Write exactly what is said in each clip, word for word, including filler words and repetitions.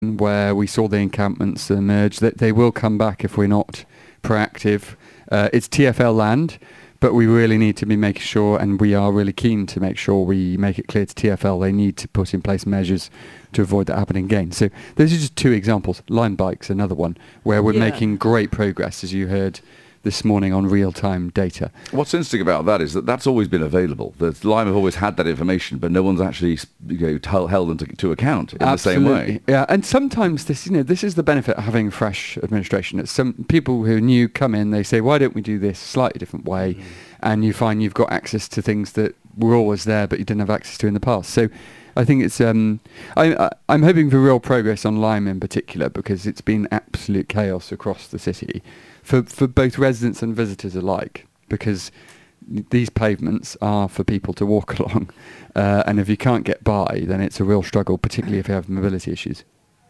where we saw the encampments emerge, that they will come back if we're not proactive. Uh, it's T F L land, but we really need to be making sure, and we are really keen to make sure we make it clear to T F L they need to put in place measures to avoid that happening again. So those are just two examples. Lime Bike's another one, where we're Yeah. making great progress, as you heard this morning, on real-time data. What's interesting about that is that that's always been available. The Lime have always had that information, but no one's actually, you know, t- held them to, to account in Absolutely. the same way. Yeah, and sometimes this, you know, this is the benefit of having fresh administration. It's some people who are new come in, they say, why don't we do this a slightly different way? Mm. And you find you've got access to things that were always there, but you didn't have access to in the past. So I think it's, um, I, I, I'm hoping for real progress on Lyme in particular, because it's been absolute chaos across the city for, for both residents and visitors alike, because these pavements are for people to walk along. Uh, and if you can't get by, then it's a real struggle, particularly if you have mobility issues.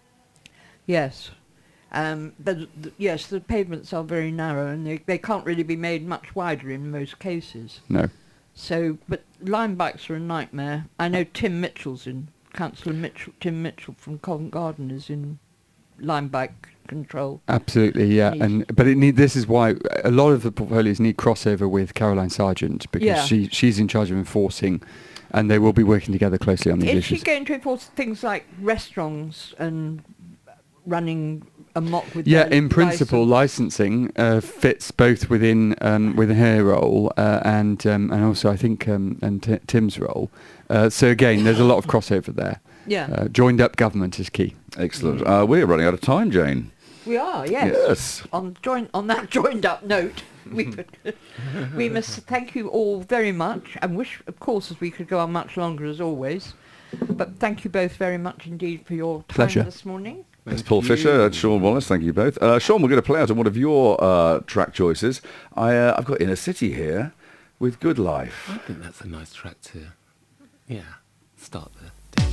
Yes. Um, but th- yes, the pavements are very narrow, and they, they can't really be made much wider in most cases. No. So, but Lime Bikes are a nightmare. I know Tim Mitchell's in, Councillor Mitchell, Tim Mitchell from Covent Garden is in Lime Bike control. Absolutely, yeah. He's And but it need, this is why a lot of the portfolios need crossover with Caroline Sargent, because Yeah. she she's in charge of enforcing, and they will be working together closely on these Is issues. she going to enforce things like restaurants and running amok with Yeah, their in principle, license? licensing uh, fits both within um, within her role uh, and um, and also I think um, and t- Tim's role. Uh, so again, there's a lot of crossover there. Yeah, Uh, joined up government is key. Excellent. Uh, we're running out of time, Jane. we are. Yes. Yes. On join on that joined up note, we could, we must thank you all very much, and wish, of course, as we could go on much longer as always. But thank you both very much indeed for your time Pleasure. this morning. That's Paul Fisher and Sean Wallace. Thank you both. Uh, Sean, we're going to play out on one of your uh, track choices. I, uh, I've got Inner City here with Good Life. I think that's a nice track to, yeah, start there.